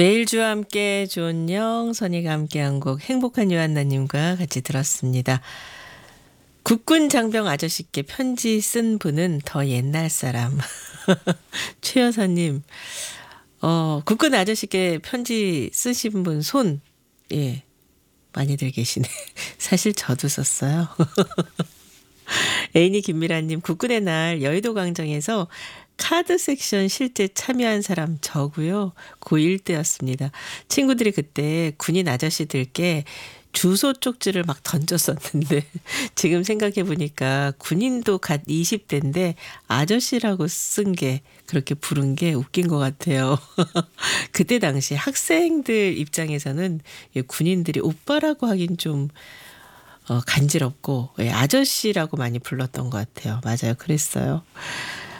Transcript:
매일 주와 함께 좋은 영 선이가 함께한 곡 행복한 요한나님과 같이 들었습니다. 국군 장병 아저씨께 편지 쓴 분은 더 옛날 사람. 최 여사님, 국군 아저씨께 편지 쓰신 분 손, 예, 많이들 계시네. 사실 저도 썼어요. 애인이 김미라님, 국군의 날 여의도 광장에서 카드 섹션 실제 참여한 사람 저고요. 고1 때였습니다. 친구들이 그때 군인 아저씨들께 주소 쪽지를 막 던졌었는데 지금 생각해 보니까 군인도 갓 20대인데 아저씨라고 쓴 게 그렇게 부른 게 웃긴 것 같아요. 그때 당시 학생들 입장에서는 이 군인들이 오빠라고 하긴 좀 간지럽고 예, 아저씨라고 많이 불렀던 것 같아요. 맞아요. 그랬어요.